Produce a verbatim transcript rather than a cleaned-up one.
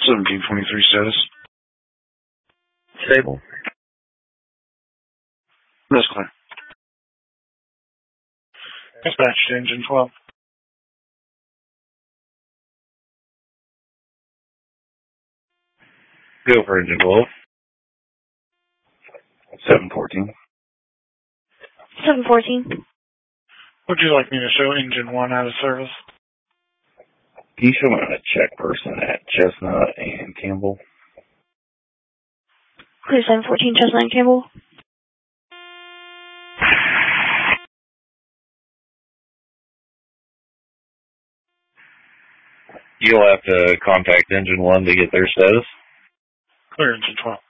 seventeen twenty-three status. Stable. That's clear. Dispatch to engine twelve. Go for engine twelve. seven fourteen. seven fourteen. Would you like me to show engine one out of service? Can you show me a check person at Chestnut and Campbell? Clear seven fourteen, Chestnut and Campbell. You'll have to contact engine one to get their status. Clear engine twelve.